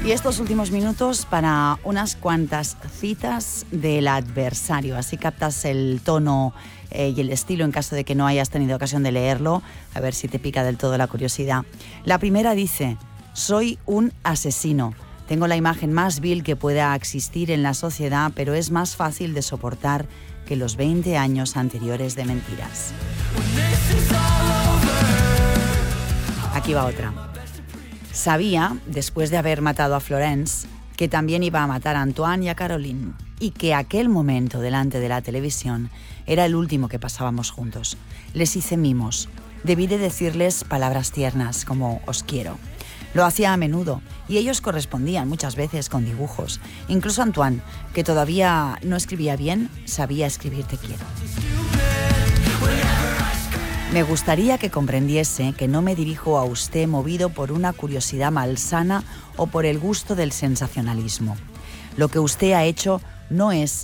Y estos últimos minutos para unas cuantas citas del adversario. Así captas el tono y el estilo en caso de que no hayas tenido ocasión de leerlo. A ver si te pica del todo la curiosidad. La primera dice: soy un asesino. Tengo la imagen más vil que pueda existir en la sociedad, pero es más fácil de soportar que los 20 años anteriores de mentiras. Aquí va otra. Sabía, después de haber matado a Florence, que también iba a matar a Antoine y a Caroline, y que aquel momento delante de la televisión era el último que pasábamos juntos. Les hice mimos. Debí de decirles palabras tiernas como «os quiero». Lo hacía a menudo y ellos correspondían muchas veces con dibujos. Incluso Antoine, que todavía no escribía bien, sabía escribir «te quiero». Me gustaría que comprendiese que no me dirijo a usted movido por una curiosidad malsana o por el gusto del sensacionalismo. Lo que usted ha hecho no es